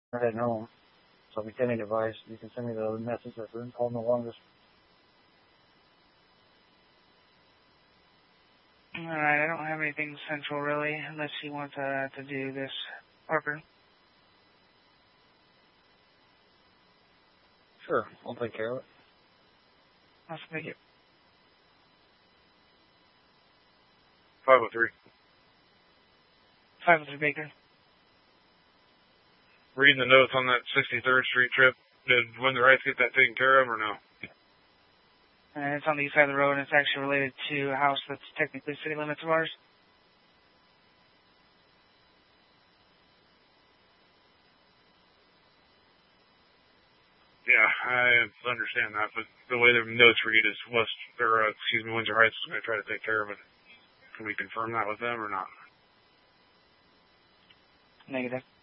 I'm heading home. So if you send me a device, you can send me the message that's been called the longest. Alright, I don't have anything central really, unless you want to do this. Parker? Sure, I'll take care of it. Awesome, thank you. 503. 503 Baker. Reading the notes on that 63rd Street trip, did Windsor Heights get that taken care of or no? And it's on the east side of the road, and it's actually related to a house that's technically city limits of ours. Yeah, I understand that, but the way the notes read is Windsor Heights is going to try to take care of it. Can we confirm that with them or not? Negative.